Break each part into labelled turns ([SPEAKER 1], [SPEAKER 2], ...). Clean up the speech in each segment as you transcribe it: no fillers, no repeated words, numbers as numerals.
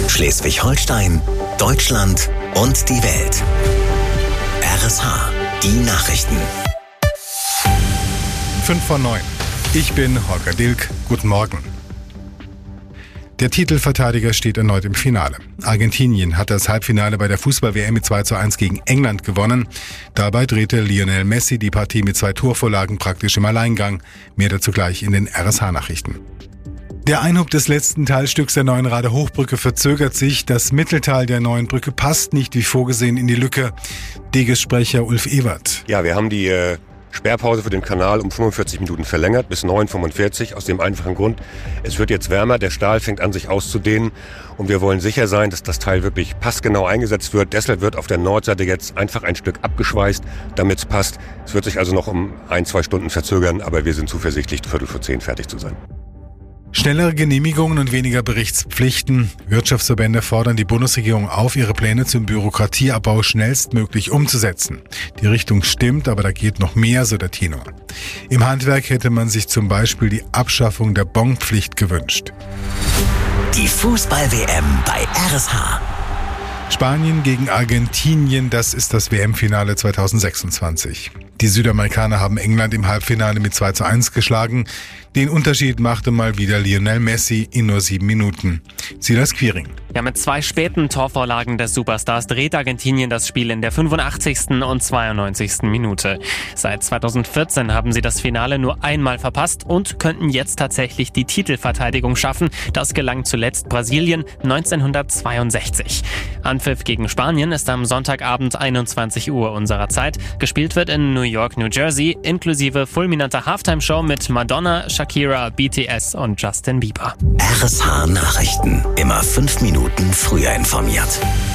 [SPEAKER 1] Schleswig-Holstein, Deutschland und die Welt. RSH, die Nachrichten.
[SPEAKER 2] 5:09. Ich bin Holger Dilk. Guten Morgen. Der Titelverteidiger steht erneut im Finale. Argentinien hat das Halbfinale bei der Fußball-WM mit 2:1 gegen England gewonnen. Dabei drehte Lionel Messi die Partie mit 2 Torvorlagen praktisch im Alleingang. Mehr dazu gleich in den RSH-Nachrichten. Der Einhub des letzten Teilstücks der neuen Radehochbrücke verzögert sich. Das Mittelteil der neuen Brücke passt nicht wie vorgesehen in die Lücke. DGES-Sprecher Ulf Ewert.
[SPEAKER 3] Ja, wir haben die Sperrpause für den Kanal um 45 Minuten verlängert bis 9:45 aus dem einfachen Grund, es wird jetzt wärmer, der Stahl fängt an sich auszudehnen und wir wollen sicher sein, dass das Teil wirklich passgenau eingesetzt wird. Deshalb wird auf der Nordseite jetzt einfach ein Stück abgeschweißt, damit es passt. Es wird sich also noch um 1-2 Stunden verzögern, aber wir sind zuversichtlich, 9:45 fertig zu sein.
[SPEAKER 2] Schnellere Genehmigungen und weniger Berichtspflichten. Wirtschaftsverbände fordern die Bundesregierung auf, ihre Pläne zum Bürokratieabbau schnellstmöglich umzusetzen. Die Richtung stimmt, aber da geht noch mehr, so der Tenor. Im Handwerk hätte man sich zum Beispiel die Abschaffung der Bonpflicht gewünscht.
[SPEAKER 1] Die Fußball-WM bei RSH.
[SPEAKER 2] Spanien gegen Argentinien, das ist das WM-Finale 2026. Die Südamerikaner haben England im Halbfinale mit 2:1 geschlagen. Den Unterschied machte mal wieder Lionel Messi in nur 7 Minuten. Silas Quiring.
[SPEAKER 4] Ja, mit 2 späten Torvorlagen des Superstars dreht Argentinien das Spiel in der 85. und 92. Minute. Seit 2014 haben sie das Finale nur einmal verpasst und könnten jetzt tatsächlich die Titelverteidigung schaffen. Das gelang zuletzt Brasilien 1962. Anpfiff gegen Spanien ist am Sonntagabend 21 Uhr unserer Zeit. Gespielt wird in New York, New Jersey, inklusive fulminanter Halftime-Show mit Madonna, Shakira, BTS und Justin Bieber.
[SPEAKER 1] RSH Nachrichten. Immer 5 Minuten früher informiert.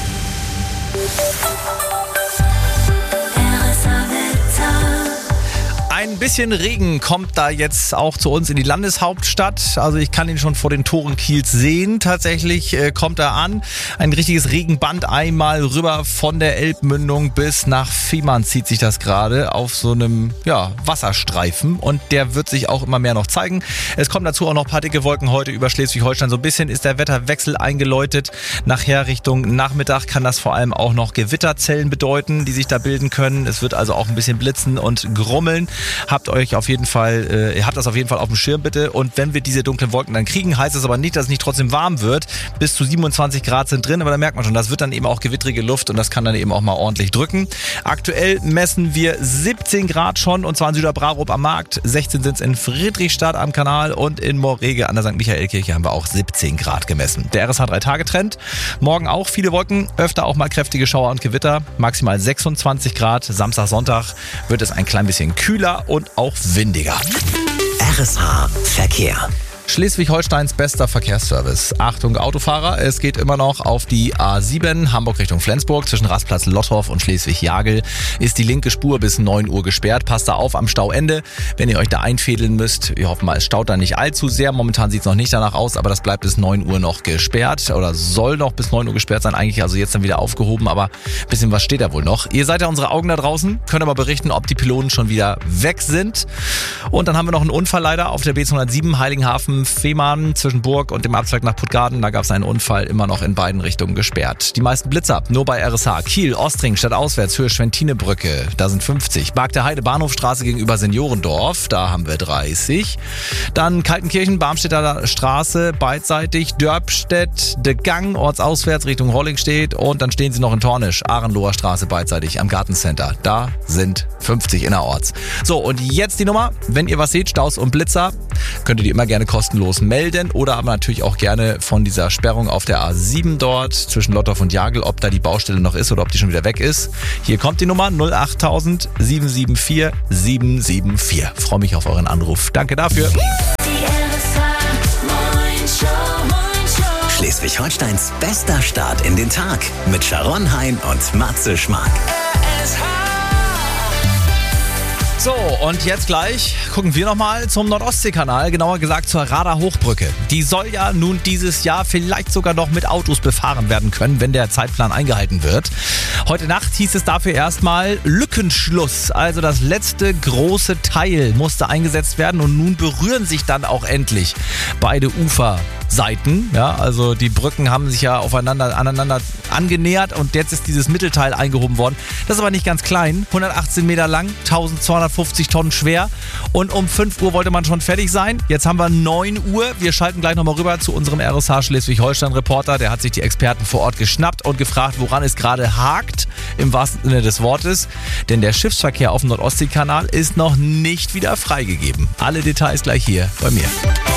[SPEAKER 5] Ein bisschen Regen kommt da jetzt auch zu uns in die Landeshauptstadt. Also ich kann ihn schon vor den Toren Kiels sehen. Tatsächlich kommt er an. Ein richtiges Regenband einmal rüber von der Elbmündung bis nach Fehmarn zieht sich das gerade auf so einem Wasserstreifen. Und der wird sich auch immer mehr noch zeigen. Es kommen dazu auch noch ein paar dicke Wolken heute über Schleswig-Holstein. So ein bisschen ist der Wetterwechsel eingeläutet. Nachher Richtung Nachmittag kann das vor allem auch noch Gewitterzellen bedeuten, die sich da bilden können. Es wird also auch ein bisschen blitzen und grummeln. Habt das auf jeden Fall auf dem Schirm bitte. Und wenn wir diese dunklen Wolken dann kriegen, heißt es aber nicht, dass es nicht trotzdem warm wird. Bis zu 27 Grad sind drin, aber da merkt man schon, das wird dann eben auch gewittrige Luft und das kann dann eben auch mal ordentlich drücken. Aktuell messen wir 17 Grad schon und zwar in Süderbrarup am Markt. 16 sind es in Friedrichstadt am Kanal und in Morege an der St. Michael-Kirche haben wir auch 17 Grad gemessen. Der RSH 3-Tage-Trend. Morgen auch viele Wolken, öfter auch mal kräftige Schauer und Gewitter. Maximal 26 Grad. Samstag, Sonntag wird es ein klein bisschen kühler und auch windiger.
[SPEAKER 1] RSH Verkehr.
[SPEAKER 5] Schleswig-Holsteins bester Verkehrsservice. Achtung Autofahrer, es geht immer noch auf die A7 Hamburg Richtung Flensburg. Zwischen Rastplatz Lottorf und Schleswig-Jagel ist die linke Spur bis 9 Uhr gesperrt. Passt da auf am Stauende, wenn ihr euch da einfädeln müsst. Wir hoffen mal, es staut da nicht allzu sehr. Momentan sieht es noch nicht danach aus, aber das bleibt bis 9 Uhr noch gesperrt oder soll noch bis 9 Uhr gesperrt sein. Eigentlich also jetzt dann wieder aufgehoben, aber ein bisschen was steht da wohl noch. Ihr seid ja unsere Augen da draußen, könnt aber berichten, ob die Pylonen schon wieder weg sind. Und dann haben wir noch einen Unfall leider auf der B207 Heiligenhafen Fehmarn zwischen Burg und dem Abzweig nach Puttgarden. Da gab es einen Unfall, immer noch in beiden Richtungen gesperrt. Die meisten Blitzer nur bei RSH. Kiel, Ostring, stadtauswärts, Höhe Schwentinebrücke, da sind 50. Barg der Heide, Bahnhofstraße gegenüber Seniorendorf, da haben wir 30. Dann Kaltenkirchen, Barmstädter Straße, beidseitig, Dörpstedt, de Gang, ortsauswärts Richtung Rollingstedt und dann stehen sie noch in Tornisch, Ahrenloher Straße, beidseitig am Gartencenter. Da sind 50 innerorts. So, und jetzt die Nummer. Wenn ihr was seht, Staus und Blitzer, könnt ihr die immer gerne kostenlos melden oder aber natürlich auch gerne von dieser Sperrung auf der A7 dort zwischen Lottorf und Jagel, ob da die Baustelle noch ist oder ob die schon wieder weg ist. Hier kommt die Nummer 08000 774 774. Freue mich auf euren Anruf. Danke dafür.
[SPEAKER 1] Schleswig-Holsteins bester Start in den Tag mit Sharon Hein und Matze Schmark.
[SPEAKER 5] So, und jetzt gleich gucken wir nochmal zum Nordostseekanal, genauer gesagt zur Rader Hochbrücke. Die soll ja nun dieses Jahr vielleicht sogar noch mit Autos befahren werden können, wenn der Zeitplan eingehalten wird. Heute Nacht hieß es dafür erstmal Lückenschluss, also das letzte große Teil musste eingesetzt werden und nun berühren sich dann auch endlich beide Uferseiten. Ja, also die Brücken haben sich ja aneinander angenähert und jetzt ist dieses Mittelteil eingehoben worden. Das ist aber nicht ganz klein, 118 Meter lang, 1250 Tonnen schwer und um 5 Uhr wollte man schon fertig sein. Jetzt haben wir 9 Uhr. Wir schalten gleich nochmal rüber zu unserem RSH Schleswig-Holstein-Reporter. Der hat sich die Experten vor Ort geschnappt und gefragt, woran es gerade hakt, im wahrsten Sinne des Wortes. Denn der Schiffsverkehr auf dem Nordostseekanal ist noch nicht wieder freigegeben. Alle Details gleich hier bei mir.